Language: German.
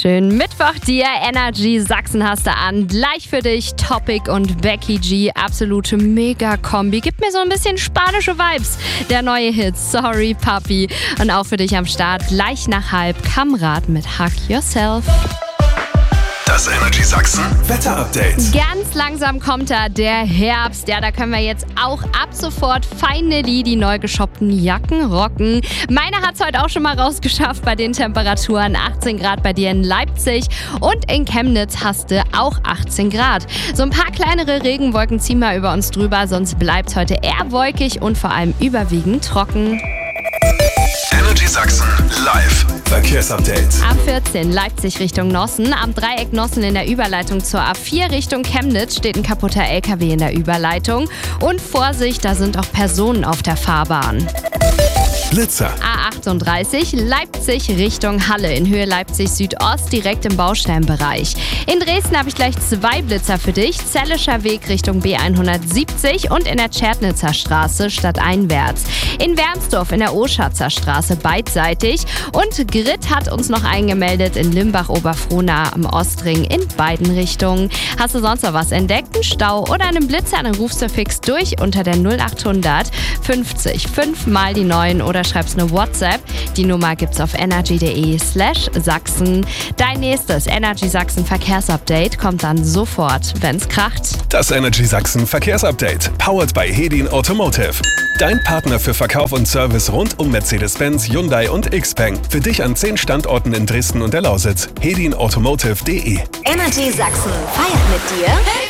Schönen Mittwoch dir, Energy Sachsen hast du an. Gleich für dich Topic und Becky G, absolute Mega-Kombi. Gibt mir so ein bisschen spanische Vibes. Der neue Hit, Sorry Papi. Und auch für dich am Start, gleich nach halb, Kamrat mit Hug Yourself. Das Energy Sachsen Wetter-Update. Ganz langsam kommt der Herbst. Ja, da können wir jetzt auch ab sofort finally die neu geshoppten Jacken rocken. Meine hat's heute auch schon mal rausgeschafft bei den Temperaturen. 18 Grad bei dir in Leipzig und in Chemnitz hast du auch 18 Grad. So ein paar kleinere Regenwolken ziehen mal über uns drüber, sonst bleibt heute eher wolkig und vor allem überwiegend trocken. Energy Sachsen live Verkehrsupdate. A14 Leipzig Richtung Nossen. Am Dreieck Nossen in der Überleitung zur A4 Richtung Chemnitz steht ein kaputter LKW in der Überleitung. Und Vorsicht, da sind auch Personen auf der Fahrbahn. Blitzer. A38 Leipzig Richtung Halle in Höhe Leipzig Südost, direkt im Baustellenbereich. In Dresden habe ich gleich 2 Blitzer für dich. Zellischer Weg Richtung B170 und in der Tschernitzer Straße stadteinwärts. In Wermsdorf in der Oschatzer Straße beidseitig. Und Grit hat uns noch eingemeldet in Limbach-Oberfrohna am Ostring in beiden Richtungen. Hast du sonst noch was entdeckt? Einen Stau oder einen Blitzer? Dann rufst du fix durch unter der 0800 50 5 mal die 9 oder schreibst eine WhatsApp. Die Nummer gibt's auf energy.de/Sachsen. Dein nächstes Energy Sachsen Verkehrsupdate kommt dann sofort, wenn's kracht. Das Energy Sachsen Verkehrsupdate. Powered by Hedin Automotive. Dein Partner für Verkauf und Service rund um Mercedes-Benz, Hyundai und XPeng. Für dich an 10 Standorten in Dresden und der Lausitz. hedinautomotive.de. Energy Sachsen feiert mit dir